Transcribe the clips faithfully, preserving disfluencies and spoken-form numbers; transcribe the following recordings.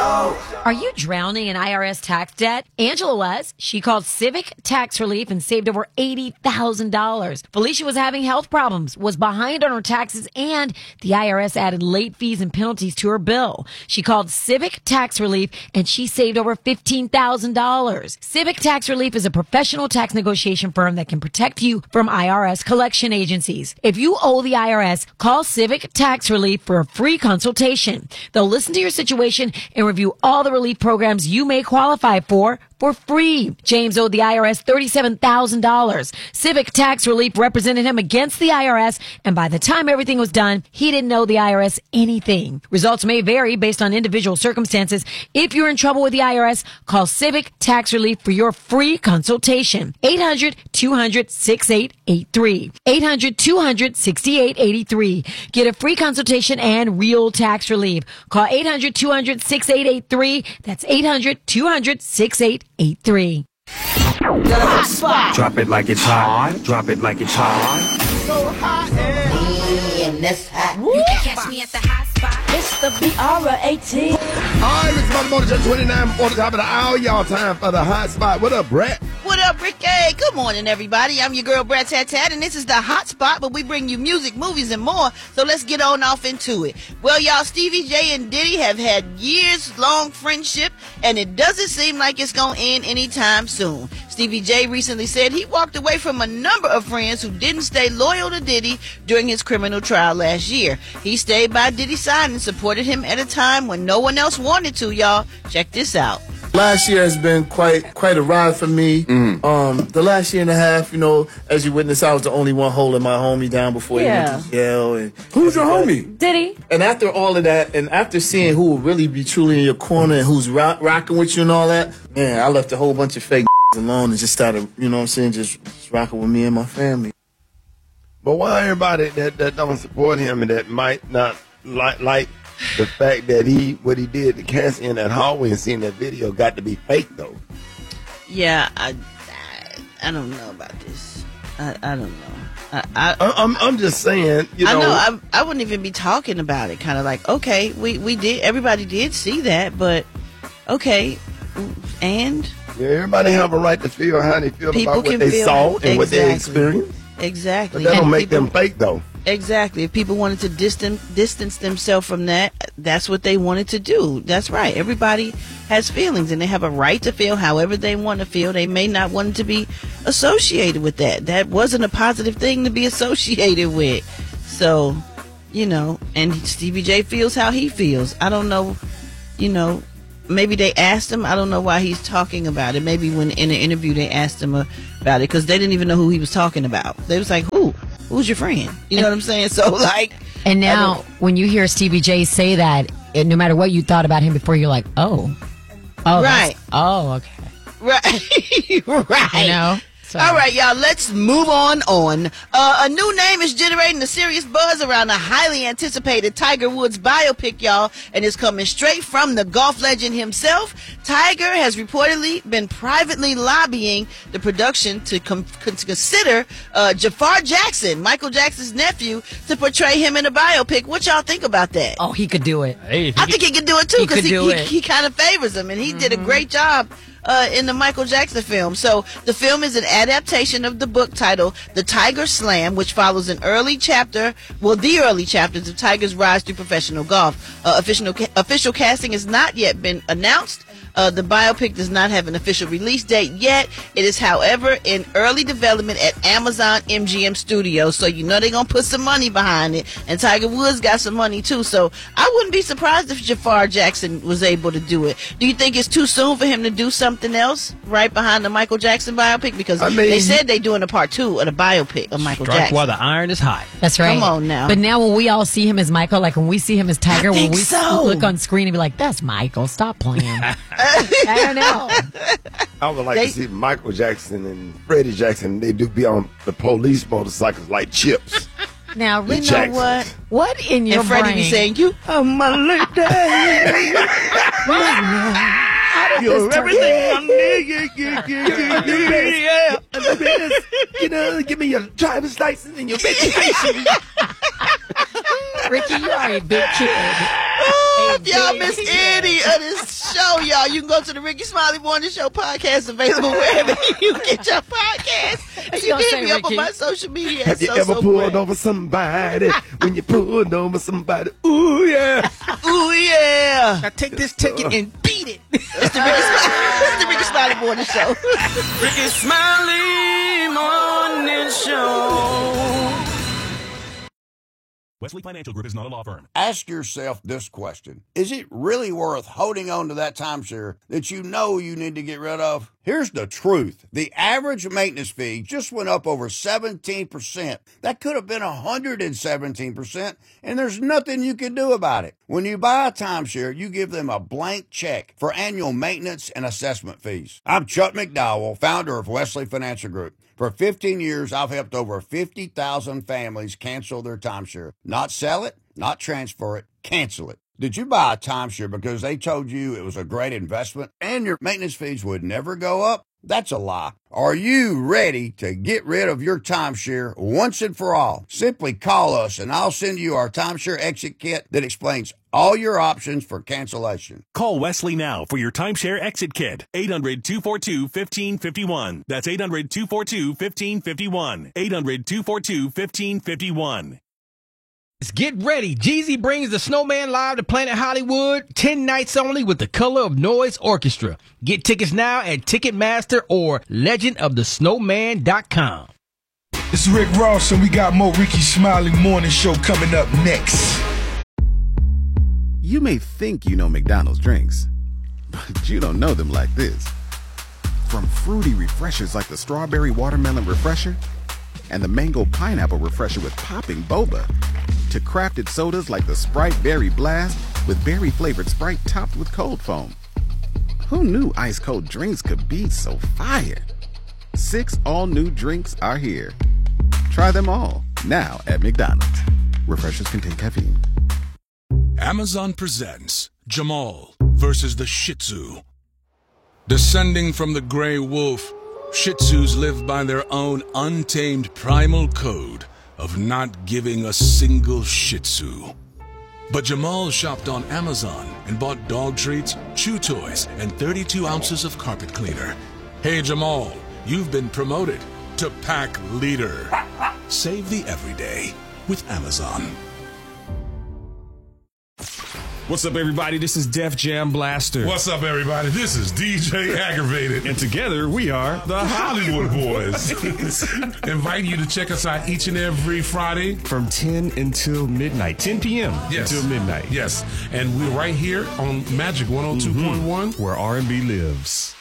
Are you drowning in I R S tax debt? Angela was. She called Civic Tax Relief and saved over eighty thousand dollars. Felicia was having health problems, was behind on her taxes, and the I R S added late fees and penalties to her bill. She called Civic Tax Relief and she saved over fifteen thousand dollars. Civic Tax Relief is a professional tax negotiation firm that can protect you from I R S collection agencies. If you owe the I R S, call Civic Tax Relief for a free consultation. They'll listen to your situation and review all the relief programs you may qualify for for free. James owed the I R S thirty-seven thousand dollars. Civic Tax Relief represented him against the I R S, and by the time everything was done, he didn't owe the I R S anything. Results may vary based on individual circumstances. If you're in trouble with the I R S, call Civic Tax Relief for your free consultation. eight hundred, two hundred, sixty-eight eighty-three. eight hundred, two hundred, sixty-eight eighty-three. Get a free consultation and real tax relief. Call eight hundred, two hundred, sixty-eight eighty-three. That's eight hundred, two hundred, sixty-eight eighty-three. The hot spot. Drop it like it's hot. Drop it like it's hot. So hot and in this hot. You can catch me at the hot spot. It's the B R eighteen. All right, Mister Mother Motor twenty-nine before the top of the hour. Y'all time for the hot spot. What up, Brett? What up, Ricky? Good morning, everybody. I'm your girl, Brett Tat Tat, and this is the hot spot, but we bring you music, movies, and more. So let's get on off into it. Well, y'all, Stevie J and Diddy have had years-long friendship, and it doesn't seem like it's going to end anytime soon. Stevie J recently said he walked away from a number of friends who didn't stay loyal to Diddy during his criminal trial last year. He stayed by Diddy's side and supported him at a time when no one else wanted to, y'all. Check this out. Last year has been quite quite a ride for me. Mm. Um, the last year and a half, you know, as you witness, I was the only one holding my homie down before yeah. he went to jail. And who's your homie? Diddy. And after all of that, and after seeing who will really be truly in your corner and who's rock, rocking with you and all that, man, I left a whole bunch of fake alone and just started, you know what I'm saying, just, just rocking with me and my family. But why everybody that, that don't support him and that might not like like the fact that he what he did to Cassie in that hallway and seeing that video got to be fake though? Yeah, I, I, I don't know about this. I, I don't know. I, I, I'm I'm just saying. You know, I know. I, I wouldn't even be talking about it. Kind of like, okay, we we did. Everybody did see that, but okay, and yeah, everybody have a right to feel how they feel people about what can they feel, saw and exactly. what they experienced. Exactly. But that don't and make people, them fake though. Exactly. If people wanted to distance distance themselves from that, that's what they wanted to do. That's right. Everybody has feelings and they have a right to feel however they want to feel. They may not want to be associated with that. That wasn't a positive thing to be associated with. So, you know, and Stevie J feels how he feels. I don't know, you know, maybe they asked him. I don't know why he's talking about it. Maybe when in an interview they asked him about it because they didn't even know who he was talking about. They was like, who? Who's your friend? You know what I'm saying? So, like... And now, when you hear Stevie J say that, and no matter what you thought about him before, you're like, oh. Oh, right. Oh, okay. Right. Right. You know? So. All right, y'all, let's move on on. Uh, a new name is generating a serious buzz around a highly anticipated Tiger Woods biopic, y'all, and it's coming straight from the golf legend himself. Tiger has reportedly been privately lobbying the production to, com- to consider uh, Jafar Jackson, Michael Jackson's nephew, to portray him in a biopic. What y'all think about that? Oh, he could do it. Hey, I think he could do it, too, because he, he, he, he kind of favors him, and he mm-hmm. did a great job Uh, in the Michael Jackson film. So the film is an adaptation of the book titled The Tiger Slam, which follows an early chapter, well, the early chapters of Tiger's rise through professional golf. Uh, official, ca- official casting has not yet been announced. Uh, the biopic does not have an official release date yet. It is, however, in early development at Amazon M G M Studios, so you know they're going to put some money behind it. And Tiger Woods got some money, too, so I wouldn't be surprised if Jafar Jackson was able to do it. Do you think it's too soon for him to do something else right behind the Michael Jackson biopic? Because I mean, they said they're doing a part two of the biopic of Michael strike Jackson. While the iron is hot. That's right. Come on now. But now when we all see him as Michael, like when we see him as Tiger, I when think we so. look on screen and be like, that's Michael, stop playing. I don't know. I would like They- to see Michael Jackson and Freddie Jackson. They do be on the police motorcycles like chips. Now, The you know Jacksons. what? What in your And Freddie brain? be saying, you are my lady. You're everything I need. Yeah, yeah, yeah, yeah, yeah, yeah. The best. You know, give me your driver's license and your vacation. Ricky, you are a big kid. Oh, if y'all miss any of this show, y'all, you can go to the Ricky Smiley Morning Show podcast, available wherever you get your podcast. And you can hit me up on my social media. Have you so, ever so pulled great. over somebody? When you pulled over somebody, ooh yeah, ooh yeah. Now take this ticket and beat it. It's the Ricky Smiley, it's the Ricky Smiley Morning Show. Ricky Smiley Morning Show. Wesley Financial Group is not a law firm. Ask yourself this question. Is it really worth holding on to that timeshare that you know you need to get rid of? Here's the truth. The average maintenance fee just went up over seventeen percent. That could have been one hundred seventeen percent, and there's nothing you can do about it. When you buy a timeshare, you give them a blank check for annual maintenance and assessment fees. I'm Chuck McDowell, founder of Wesley Financial Group. For fifteen years, I've helped over fifty thousand families cancel their timeshare. Not sell it, not transfer it, cancel it. Did you buy a timeshare because they told you it was a great investment and your maintenance fees would never go up? That's a lie. Are you ready to get rid of your timeshare once and for all? Simply call us and I'll send you our timeshare exit kit that explains all your options for cancellation. Call Wesley now for your timeshare exit kit. eight hundred, two four two, one five five one. That's eight hundred, two four two, one five five one. eight hundred, two four two, one five five one. Get ready. Jeezy brings the Snowman live to Planet Hollywood. ten nights only with the Color of Noise Orchestra. Get tickets now at Ticketmaster or legend of the snowman dot com. This is Rick Ross, and we got more Ricky Smiley Morning Show coming up next. You may think you know McDonald's drinks, but you don't know them like this. From fruity refreshers like the Strawberry Watermelon Refresher and the Mango Pineapple Refresher with popping boba, to crafted sodas like the Sprite Berry Blast with berry-flavored Sprite topped with cold foam. Who knew ice-cold drinks could be so fire? Six all-new drinks are here. Try them all, now at McDonald's. Refreshers contain caffeine. Amazon presents Jamal versus the Shih Tzu. Descending from the gray wolf, Shih Tzus live by their own untamed primal code of not giving a single Shih Tzu. But Jamal shopped on Amazon and bought dog treats, chew toys, and thirty-two ounces of carpet cleaner. Hey Jamal, you've been promoted to pack leader. Save the everyday with Amazon. What's up, everybody? This is Def Jam Blaster. What's up, everybody? This is D J Aggravated. And together we are the Hollywood Boys. Inviting you to check us out each and every Friday. From ten until midnight. ten p.m. Yes. until midnight. Yes. And we're right here on Magic one oh two point one. Mm-hmm. Where R and B lives.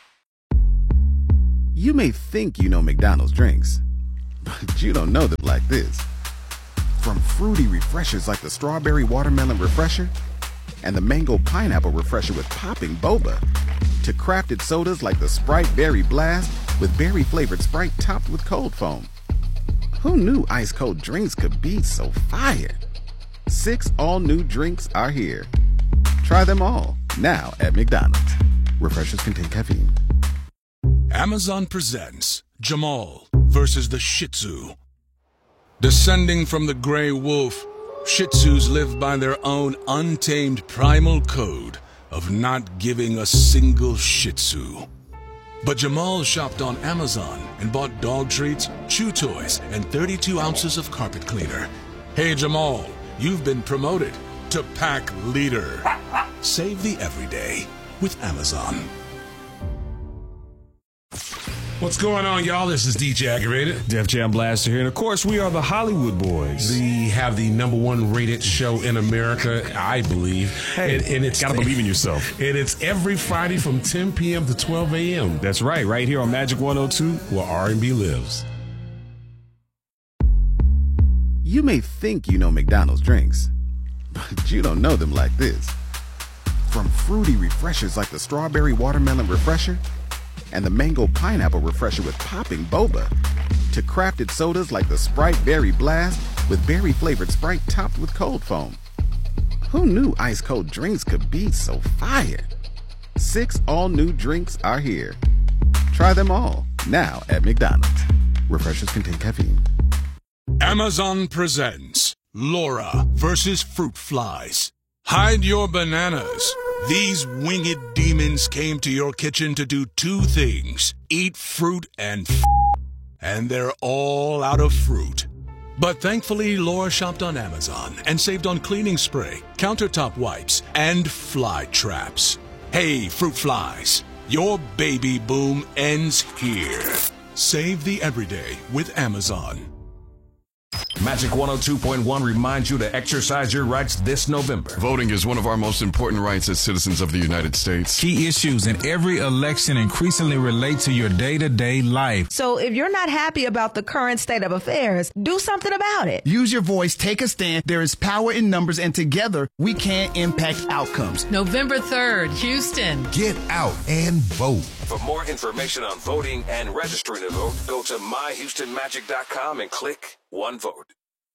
You may think you know McDonald's drinks, but you don't know them like this. From fruity refreshers like the Strawberry Watermelon Refresher and the Mango Pineapple Refresher with popping boba, to crafted sodas like the Sprite Berry Blast with berry-flavored Sprite topped with cold foam. Who knew ice-cold drinks could be so fire? Six all-new drinks are here. Try them all, now at McDonald's. Refreshers contain caffeine. Amazon presents Jamal versus the Shih Tzu. Descending from the gray wolf, Shih Tzus live by their own untamed primal code of not giving a single Shih Tzu. But Jamal shopped on Amazon and bought dog treats, chew toys, and thirty-two ounces of carpet cleaner. Hey Jamal, you've been promoted to pack leader. Save the everyday with Amazon. What's going on, y'all? This is D J Aggravated. Def Jam Blaster here. And of course, we are the Hollywood Boys. We have the number one rated show in America, I believe. Hey, and, and it's gotta believe in yourself. And it's every Friday from ten p.m. to twelve a.m. That's right, right here on Magic one oh two, where R and B lives. You may think you know McDonald's drinks, but you don't know them like this. From fruity refreshers like the Strawberry Watermelon Refresher and the Mango Pineapple Refresher with popping boba, to crafted sodas like the Sprite Berry Blast with berry-flavored Sprite topped with cold foam. Who knew ice-cold drinks could be so fire? Six all-new drinks are here. Try them all, now at McDonald's. Refreshers contain caffeine. Amazon presents Laura versus Fruit Flies. Hide your bananas. These winged demons came to your kitchen to do two things: eat fruit and f***, and they're all out of fruit. But thankfully, Laura shopped on Amazon and saved on cleaning spray, countertop wipes, and fly traps. Hey, fruit flies, your baby boom ends here. Save the everyday with Amazon. Magic one oh two point one reminds you to exercise your rights this November. Voting is one of our most important rights as citizens of the United States. Key issues in every election increasingly relate to your day-to-day life. So if you're not happy about the current state of affairs, do something about it. Use your voice, take a stand. There is power in numbers, and together we can impact outcomes. November third, Houston. Get out and vote. For more information on voting and registering to vote, go to my houston magic dot com and click One Vote.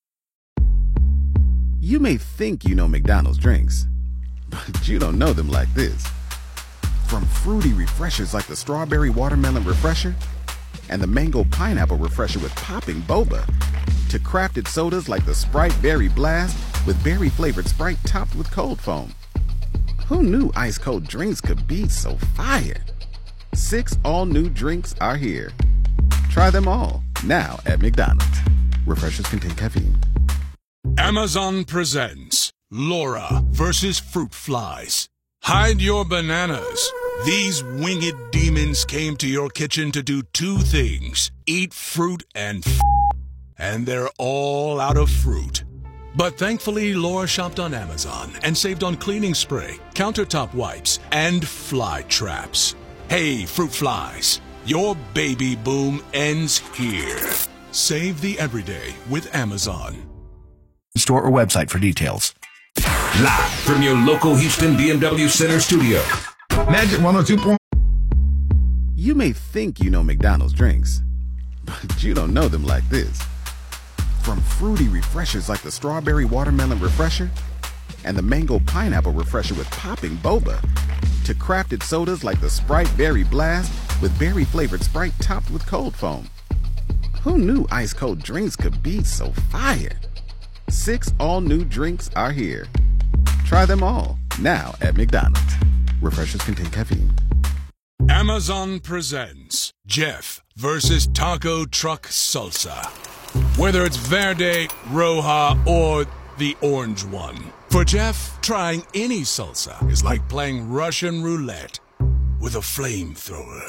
You may think you know McDonald's drinks, but you don't know them like this. From fruity refreshers like the Strawberry Watermelon Refresher and the Mango Pineapple Refresher with popping boba, to crafted sodas like the Sprite Berry Blast with berry-flavored Sprite topped with cold foam. Who knew ice-cold drinks could be so fire? Six all-new drinks are here. Try them all, now at McDonald's. Refreshers contain caffeine. Amazon presents Laura versus Fruit Flies. Hide your bananas. These winged demons came to your kitchen to do two things: eat fruit and f***, and they're all out of fruit. But thankfully, Laura shopped on Amazon and saved on cleaning spray, countertop wipes, and fly traps. Hey, fruit flies, your baby boom ends here. Save the everyday with Amazon. Store or website for details. Live from your local Houston B M W Center studio. Magic one oh two point one. You may think you know McDonald's drinks, but you don't know them like this. From fruity refreshers like the Strawberry Watermelon Refresher and the Mango Pineapple Refresher with popping boba, to crafted sodas like the Sprite Berry Blast with berry-flavored Sprite topped with cold foam. Who knew ice-cold drinks could be so fire? Six all-new drinks are here. Try them all, now at McDonald's. Refreshers contain caffeine. Amazon presents Jeff versus Taco Truck Salsa. Whether it's Verde, Roja, or the orange one. For Jeff, trying any salsa is like playing Russian roulette with a flamethrower.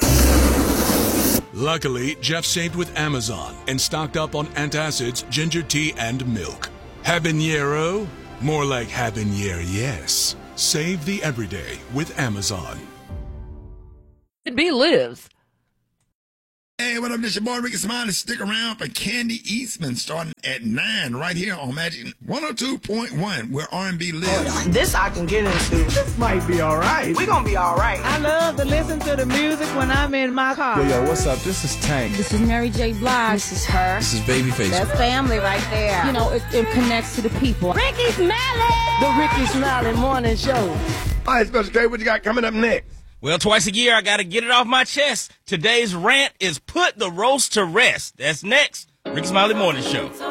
Luckily, Jeff saved with Amazon and stocked up on antacids, ginger tea, and milk. Habanero? More like habanero, yes. Save the everyday with Amazon. It be lives. Hey, what up? This your boy Ricky Smiley. Stick around for Candy Eastman starting at nine right here on Magic one oh two point one, where R and B lives. This I can get into. This might be all right. We're going to be all right. I love to listen to the music when I'm in my car. Yo, yo, what's up? This is Tank. This is Mary J. Blige. This is her. This is Babyface. That's family right there. You know, it, it connects to the people. Ricky Smiley! The Ricky Smiley Morning Show. All right, Special K, what you got coming up next? Well, twice a year, I got to get it off my chest. Today's rant is put the roast to rest. That's next. Ricky Smiley Morning Show.